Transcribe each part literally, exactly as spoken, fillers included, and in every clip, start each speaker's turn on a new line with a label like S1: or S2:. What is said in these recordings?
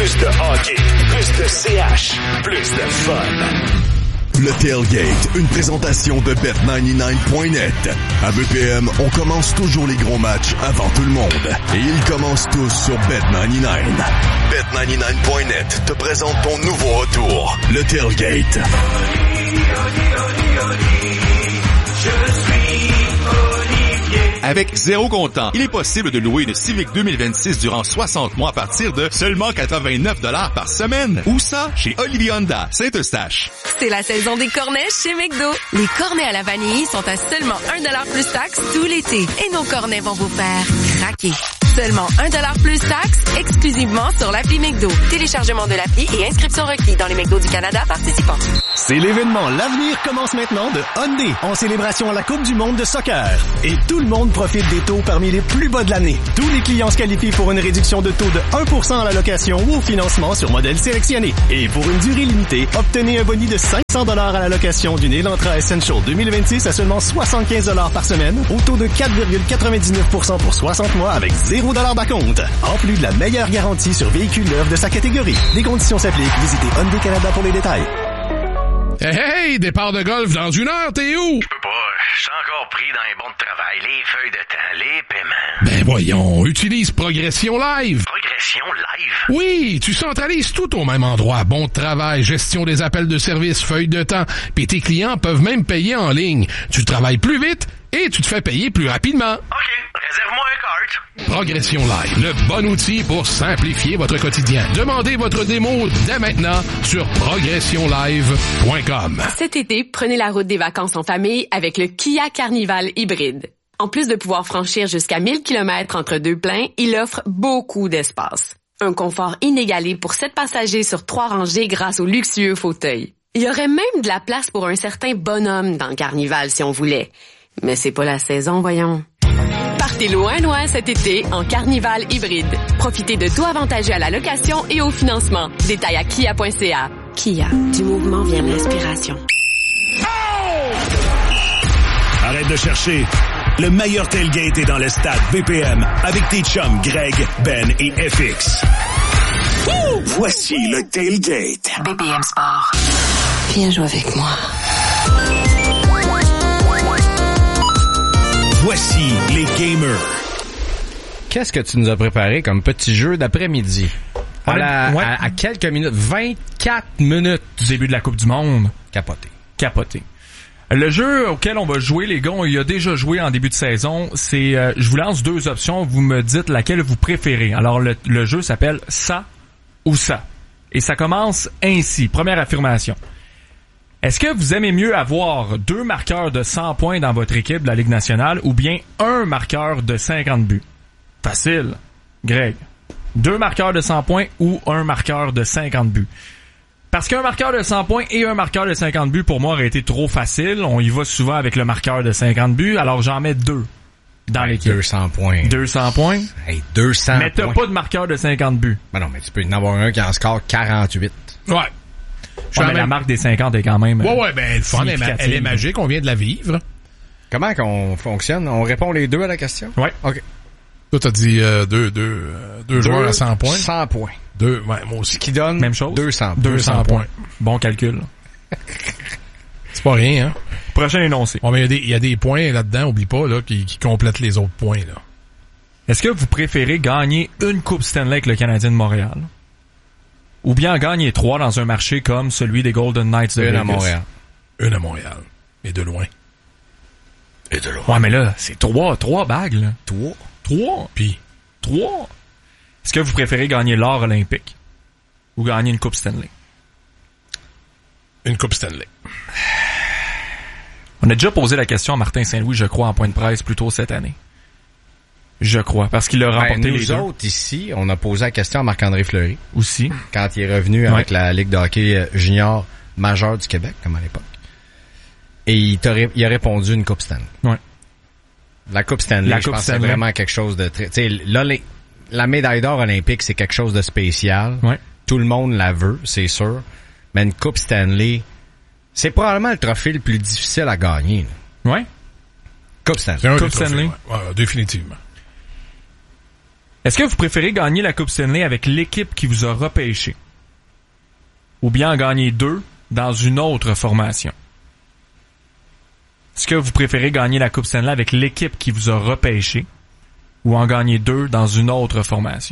S1: Plus de hockey, plus de C H, plus de fun.
S2: Le Tailgate, une présentation de bet quatre-vingt-dix-neuf point net. À B P M, on commence toujours les gros matchs avant tout le monde. Et ils commencent tous sur bet quatre-vingt-dix-neuf. bet quatre-vingt-dix-neuf point net te présente ton nouveau retour, le Tailgate.
S3: Je suis
S4: Avec zéro comptant, il est possible de louer une Civic deux mille vingt-six durant soixante mois à partir de seulement quatre-vingt-neuf dollars par semaine. Où ça? Chez Olivier Honda, Saint-Eustache.
S5: C'est la saison des cornets chez McDo. Les cornets à la vanille sont à seulement un dollar plus taxe tout l'été. Et nos cornets vont vous faire craquer. Seulement un dollar plus taxe, exclusivement sur l'appli McDo. Téléchargement de l'appli et inscription requis dans les McDo du Canada participants.
S6: C'est l'événement L'avenir commence maintenant de Hyundai en célébration à la Coupe du monde de soccer. Et tout le monde profite des taux parmi les plus bas de l'année. Tous les clients se qualifient pour une réduction de taux de un pour cent à la location ou au financement sur modèle sélectionné. Et pour une durée limitée, obtenez un boni de cinq cents dollars à la location d'une Elantra Essential deux mille vingt-six à seulement soixante-quinze dollars par semaine, au taux de quatre virgule quatre-vingt-dix-neuf pour cent pour soixante mois avec zéro dollar d'acompte. En plus de la meilleure garantie sur véhicules neufs de sa catégorie. Les conditions s'appliquent. Visitez Hyundai Canada pour les détails.
S7: Hey, hey, départ de golf dans une heure, t'es où?
S8: Je peux pas, je suis encore pris dans les bons de travail, les feuilles de temps, les paiements.
S7: Ben voyons, utilise Progression Live.
S8: Progression Live?
S7: Oui, tu centralises tout au même endroit. Bon de travail, gestion des appels de service, feuilles de temps, puis tes clients peuvent même payer en ligne. Tu travailles plus vite et tu te fais payer plus rapidement.
S8: OK, réserve-moi un cart.
S7: Progression Live, le bon outil pour simplifier votre quotidien. Demandez votre démo dès maintenant sur progression live point com.
S9: Cet été, prenez la route des vacances en famille avec le Kia Carnival hybride. En plus de pouvoir franchir jusqu'à mille kilomètres entre deux pleins, il offre beaucoup d'espace. Un confort inégalé pour sept passagers sur trois rangées grâce aux luxueux fauteuils. Il y aurait même de la place pour un certain bonhomme dans le Carnival si on voulait. Mais c'est pas la saison, voyons. Partez loin, loin cet été en Carnival hybride. Profitez de taux avantageux à la location et au financement. Détails à kia point c a. Kia, du mouvement vient l'inspiration.
S1: Oh! Arrête de chercher. Le meilleur tailgate est dans le stade B P M avec tes chums Greg, Ben et F X. Woo! Voici le tailgate.
S5: B P M Sport. Viens jouer avec moi.
S1: Voici les gamers.
S10: Qu'est-ce que tu nous as préparé comme petit jeu d'après-midi? À, la,
S11: ouais.
S10: à, à quelques minutes, vingt-quatre minutes
S11: du début de la Coupe du Monde.
S10: Capoté.
S11: Capoté. Le jeu auquel on va jouer, les gars, on y a déjà joué en début de saison. C'est, euh, je vous lance deux options, vous me dites laquelle vous préférez. Alors, le, le jeu s'appelle Ça ou Ça. Et ça commence ainsi. Première affirmation. Est-ce que vous aimez mieux avoir deux marqueurs de cent points dans votre équipe de la Ligue nationale ou bien un marqueur de cinquante buts? Facile. Greg. Deux marqueurs de cent points ou un marqueur de cinquante buts? Parce qu'un marqueur de cent points et un marqueur de cinquante buts, pour moi, aurait été trop facile. On y va souvent avec le marqueur de cinquante buts, alors j'en mets deux dans
S10: ouais,
S11: l'équipe.
S10: deux cents points.
S11: deux cents points?
S10: Hey, deux cents
S11: mais t'as
S10: points.
S11: pas de marqueur de cinquante buts.
S10: Ben non, mais tu peux en avoir un qui en score quarante-huit.
S7: Ouais.
S11: Ouais, mais même... la marque des cinquante est quand même.
S7: Ouais, ouais, ben, le fun, elle, elle est magique, on vient de la vivre.
S10: Comment qu'on fonctionne? On répond les deux à la question?
S11: Ouais.
S10: OK.
S7: Toi, t'as dit euh, deux, deux, euh, deux, deux joueurs à cent points.
S10: cent points.
S7: Deux, ouais, moi aussi.
S10: Ce qui donne
S11: même chose.
S10: deux cents.
S11: deux cents points. Bon calcul.
S7: C'est pas rien, hein?
S11: Prochain énoncé.
S7: Bon, mais il y a des, il y a des points là-dedans, oublie pas, là, qui, qui complètent les autres points, là.
S11: Est-ce que vous préférez gagner une Coupe Stanley avec le Canadien de Montréal? Ou bien gagner trois dans un marché comme celui des Golden Knights de
S10: Une
S11: Vegas?
S10: à Montréal.
S7: Une à Montréal. Et de loin.
S10: Et de loin.
S11: Ouais, mais là, c'est trois, trois bagues, là.
S10: Trois.
S11: Trois. Puis, trois. Est-ce que vous préférez gagner l'or olympique? Ou gagner une Coupe Stanley?
S7: Une Coupe Stanley.
S11: On a déjà posé la question à Martin Saint-Louis, je crois, en point de presse plus tôt cette année. Je crois, parce qu'il a remporté
S10: ben, nous
S11: les deux.
S10: Nous autres, ici, on a posé la question à Marc-André Fleury.
S11: Aussi.
S10: Quand il est revenu
S11: ouais.
S10: avec la Ligue de hockey junior majeure du Québec, comme à l'époque. Et il, il a répondu une Coupe Stanley.
S11: Ouais.
S10: La Coupe Stanley,
S11: la
S10: je
S11: coupe
S10: pense
S11: Stanley.
S10: que c'est vraiment quelque chose de très... Tu sais, là, les, la médaille d'or olympique, c'est quelque chose de spécial.
S11: Ouais.
S10: Tout le monde la veut, c'est sûr. Mais une Coupe Stanley, c'est probablement le trophée le plus difficile à gagner. Là.
S11: Ouais.
S10: Coupe Stanley.
S7: C'est un
S11: Coupe
S7: trophées,
S11: Stanley.
S7: Ouais. Ouais, définitivement.
S11: Est-ce que vous préférez gagner la Coupe Stanley avec l'équipe qui vous a repêché? Ou bien en gagner deux dans une autre formation? Est-ce que vous préférez gagner la Coupe Stanley avec l'équipe qui vous a repêché? Ou en gagner deux dans une autre formation?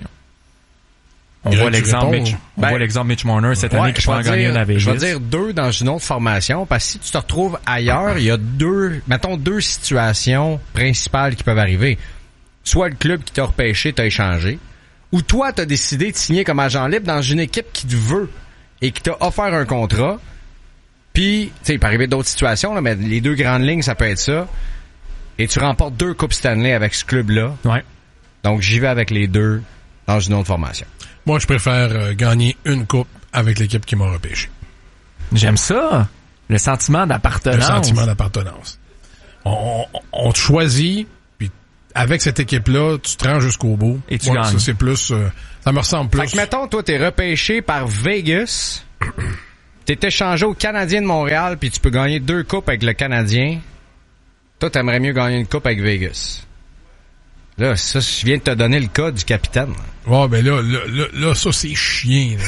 S11: On
S10: Greg,
S11: voit l'exemple
S10: réponds,
S11: Mitch, on
S10: ben,
S11: voit l'exemple Mitch Marner cette
S10: ouais,
S11: année qui
S10: je
S11: peut
S10: vais
S11: en gagner
S10: dire-
S11: une à Vegas.
S10: Je vais dire deux dans une autre formation, parce que si tu te retrouves ailleurs, il y a deux, mettons deux situations principales qui peuvent arriver. Soit le club qui t'a repêché t'a échangé, ou toi t'as décidé de signer comme agent libre dans une équipe qui te veut et qui t'a offert un contrat. Puis, tu sais, il peut arriver d'autres situations, là, mais les deux grandes lignes, ça peut être ça. Et tu remportes deux Coupes Stanley avec ce club-là.
S11: Ouais.
S10: Donc, j'y vais avec les deux dans une autre formation.
S7: Moi, je préfère euh, gagner une coupe avec l'équipe qui m'a repêché.
S11: J'aime ça. Le sentiment d'appartenance.
S7: Le sentiment d'appartenance. On, on, on te choisit, puis avec cette équipe-là, tu te rends jusqu'au bout.
S11: Et tu
S7: Ouais,
S11: gagnes.
S7: Ça, c'est plus... euh, ça me ressemble plus.
S10: Fait que, mettons, toi, t'es repêché par Vegas. T'es échangé au Canadien de Montréal, puis tu peux gagner deux coupes avec le Canadien. Toi, t'aimerais mieux gagner une coupe avec Vegas. Là, ça, je viens de te donner le cas du capitaine.
S7: Ouais, ben là, là, là, là, ça, c'est chien,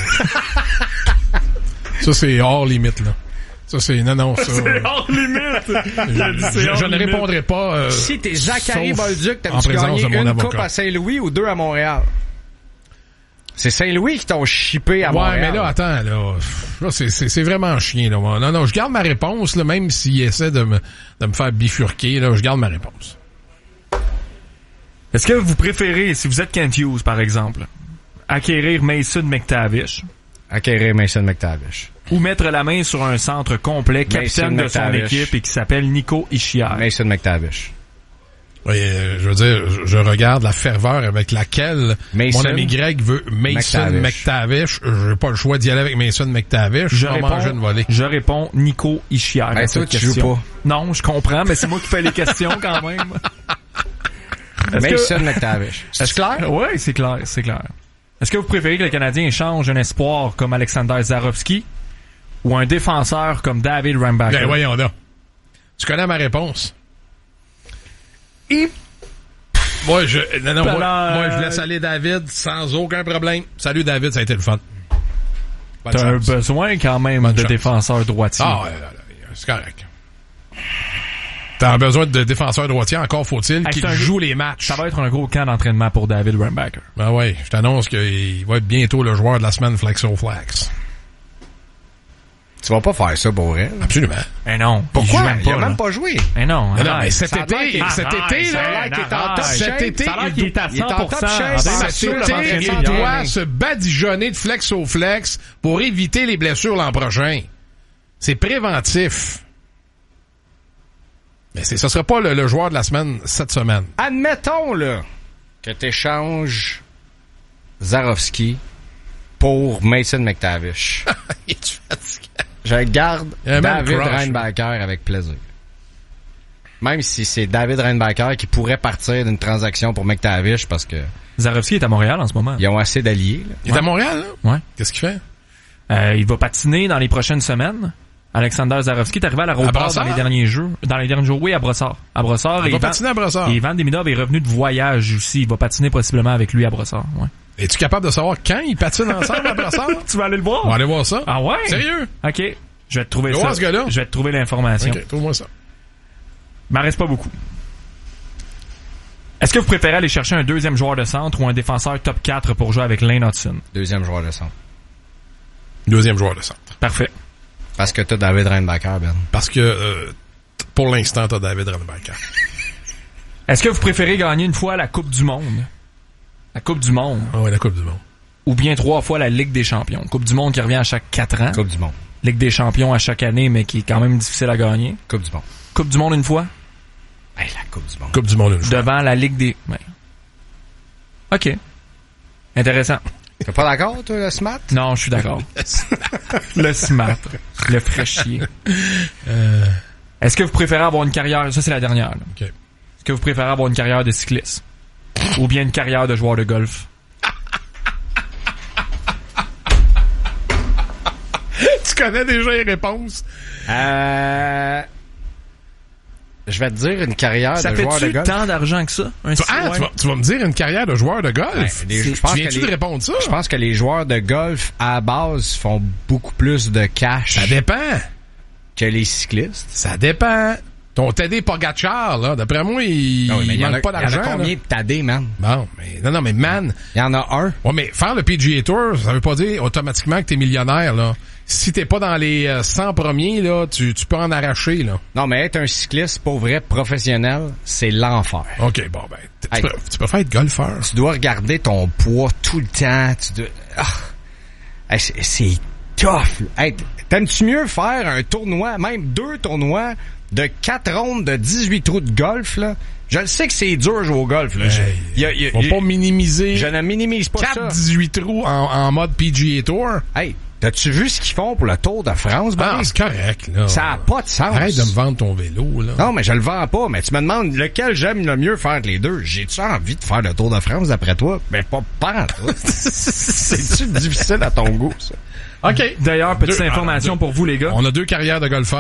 S7: là. Ça, c'est hors limite, là. Ça, c'est... Non, non, ça...
S11: C'est hors limite!
S7: je, je, je ne répondrai pas... Euh,
S10: si t'es Zachary
S7: sauf
S10: Bolduc,
S7: en
S10: t'aimes-tu
S7: présence
S10: gagner
S7: de mon
S10: une
S7: avocat.
S10: coupe à Saint-Louis ou deux à Montréal? C'est Saint-Louis qui t'ont chippé à
S7: ouais,
S10: Montréal.
S7: mais là, attends, là, là c'est, c'est, c'est vraiment chien, là. Non, non, je garde ma réponse, là, même s'il essaie de me, de me faire bifurquer, là, je garde ma réponse.
S11: Est-ce que vous préférez, si vous êtes Kent Hughes, par exemple, acquérir Mason McTavish?
S10: Acquérir Mason McTavish.
S11: Ou mettre la main sur un centre complet, capitaine
S10: Mason
S11: de son
S10: McTavish.
S11: équipe et qui s'appelle Nico Hischier?
S10: Mason McTavish.
S7: Oui, euh, je veux dire, je, je regarde la ferveur avec laquelle
S10: Mason
S7: mon ami Greg veut Mason
S10: McTavish.
S7: McTavish. J'ai pas le choix d'y aller avec Mason McTavish.
S11: Je
S7: Je vais
S11: réponds,
S7: manger une volée.
S11: je réponds Nico Hischier à
S10: Ben,
S11: cette
S10: toi, tu
S11: question.
S10: joues pas.
S11: Non, je comprends, mais c'est moi qui fais les questions quand même. Est-ce
S10: Mason
S11: que-
S10: McTavish. C'est clair?
S11: Oui, c'est clair, c'est clair. Est-ce que vous préférez que le Canadien échange un espoir comme Alexander Zarovski ou un défenseur comme David Rambacker?
S7: Ben, voyons là. Tu connais ma réponse?
S11: Et...
S7: Moi, je, non, non, moi,
S11: Palais.
S7: moi, je laisse aller David sans aucun problème. Salut David, ça a été le fun. Bonne
S11: T'as un
S7: chance.
S11: besoin quand même
S7: Bonne
S11: de
S7: chance.
S11: défenseur droitier.
S7: Ah, ouais, là, là, c'est correct. T'as besoin de défenseur droitier, encore faut-il
S11: Hey,
S7: qu'il
S11: c'est un-
S7: joue les matchs.
S11: Ça va être un gros camp d'entraînement pour David Rambacker.
S7: Ben ouais, je t'annonce qu'il va être bientôt le joueur de la semaine Flexo Flex.
S10: Tu vas pas faire ça pour elle.
S7: Absolument.
S11: Mais non.
S10: Pourquoi?
S11: Il, joue même
S10: Il
S11: pas,
S10: a
S11: là.
S10: même pas joué.
S11: Mais non.
S7: Mais non,
S11: arrête.
S7: mais cet
S10: Ça a l'air
S7: été,
S10: qu'il-
S7: cet
S11: Arrête,
S7: été,
S11: ça a
S7: là,
S11: l'air qu'il est en top
S7: cet
S11: shape.
S7: été,
S11: Ça a l'air
S7: il
S11: qu'il est à
S10: il est en
S11: cent pour cent.
S10: top shape.
S11: En
S10: C'est
S11: fait,
S10: sûr,
S11: c'est
S10: le
S11: sûr,
S10: entraînement.
S7: il
S11: l'entraînement.
S7: doit se badigeonner de flex au flex pour éviter les blessures l'an prochain. C'est préventif. Mais c'est, ce sera pas le, le joueur de la semaine cette semaine.
S10: Admettons, là, que t'échanges Zarovski pour Mason McTavish.
S7: Il est fatigué.
S10: Je garde
S7: Il y a même
S10: David
S7: crush.
S10: Reinbacker avec plaisir. Même si c'est David Reinbacker qui pourrait partir d'une transaction pour McTavish parce que
S11: Zarovski est à Montréal en ce moment.
S10: ils ont assez d'alliés. là.
S7: Il est à Montréal, là?
S11: Ouais.
S7: Qu'est-ce qu'il fait?
S11: Euh, il va patiner dans les prochaines semaines. Alexander Zarovski est arrivé à
S7: À
S11: l'aéroport
S7: Brossard?
S11: dans les derniers jours. Dans les derniers jours, oui, à Brossard. À Brossard.
S7: Il
S11: et
S7: va
S11: Ivan-
S7: patiner à Brossard.
S11: Et Ivan Demidov est revenu de voyage aussi. Il va patiner possiblement avec lui à Brossard. Ouais.
S7: Es-tu capable de savoir quand ils patinent ensemble à Brossard?
S11: Tu vas aller le voir?
S7: On va aller voir ça.
S11: Ah ouais?
S7: Sérieux?
S11: OK. Je vais te trouver
S7: Va
S11: ça.
S7: voir ce gars-là.
S11: Je vais te trouver l'information.
S7: Ok, trouve-moi ça.
S11: Il m'en reste pas beaucoup. Est-ce que vous préférez aller chercher un deuxième joueur de centre ou un défenseur top quatre pour jouer avec Lane Hudson?
S10: Deuxième joueur de centre.
S7: Deuxième joueur de centre.
S11: Parfait.
S10: Parce que t'as David Reinbacker, Ben.
S7: Parce que, euh, t- pour l'instant, t'as David Reinbacker.
S11: Est-ce que vous préférez gagner une fois la Coupe du Monde? La Coupe du Monde.
S7: Ah ouais, la Coupe du Monde.
S11: Ou bien trois fois la Ligue des Champions? Coupe du Monde qui revient à chaque quatre ans.
S10: Coupe du monde.
S11: Ligue des Champions à chaque année, mais qui est quand même difficile à gagner.
S10: Coupe du monde.
S11: Coupe du Monde une fois?
S10: Hey, la Coupe du monde.
S7: Coupe du Monde une fois.
S11: Devant la Ligue des... Ouais. OK. Intéressant.
S10: T'es pas d'accord, toi, le SMAT?
S11: Non, je suis d'accord. Le smart. Le fraîchier.
S7: Euh,
S11: Est-ce que vous préférez avoir une carrière... Ça, c'est la dernière. là.
S7: OK.
S11: Est-ce que vous préférez avoir une carrière de cycliste? Ou bien une carrière de joueur de golf?
S7: Tu connais déjà les réponses?
S10: Euh... je vais te dire une carrière
S11: ça
S10: de joueur de
S11: fait-tu
S10: golf.
S11: tant d'argent que ça? Un
S7: Tu, ah,
S11: ouais.
S7: tu, vas, tu vas me dire une carrière de joueur de golf?
S10: Ouais, les-
S7: C'est-
S10: je pense
S7: tu
S10: que
S7: viens-tu
S10: les-
S7: de répondre ça?
S10: Je pense que les joueurs de golf, à la base, font beaucoup plus de cash
S7: Ça dépend.
S10: que les cyclistes.
S7: Ça dépend. Ton Tadej Pogacar, là, d'après moi, il,
S10: Non, oui, mais
S7: il
S10: il y en
S7: manque
S10: a,
S7: pas
S10: il y en a
S7: d'argent.
S10: combien
S7: là.
S10: de Tadej, man?
S7: Bon, mais non, non, mais man,
S10: Il y en a un.
S7: ouais, mais faire le P G A Tour, ça veut pas dire automatiquement que t'es millionnaire, là. Si t'es pas dans les euh, cent premiers, là, tu, tu peux en arracher, là.
S10: Non, mais être un cycliste pour vrai professionnel, c'est l'enfer.
S7: OK, bon, ben, t- tu,
S10: Hey.
S7: peux, tu peux faire être golfeur.
S10: Tu dois regarder ton poids tout le temps. Tu dois... Ah. Hey, c'est, c'est tough. Hey, t'aimes-tu mieux faire un tournoi, même deux tournois, de quatre rondes de dix-huit trous de golf, là? Je le sais que c'est dur de jouer au golf, là. Je, y a- y a-
S7: Faut
S10: y a-
S7: pas minimiser
S10: je ne minimise pas ça.
S7: quatre dix-huit trous en, en mode P G A Tour.
S10: Hey, t'as-tu vu ce qu'ils font pour le Tour de France,
S7: Ah,
S10: Barry?
S7: c'est correct, là.
S10: Ça a pas de sens.
S7: Arrête de me vendre ton vélo, là.
S10: Non, mais je le vends pas. Mais tu me demandes lequel j'aime le mieux faire de les deux. J'ai-tu envie de faire le Tour de France d'après toi? Ben, pas pas. C'est-tu difficile à ton goût, ça?
S7: OK.
S11: D'ailleurs, petite
S7: Deux-
S11: information
S7: ah,
S11: pour vous, les gars.
S7: On a deux carrières de golfeurs.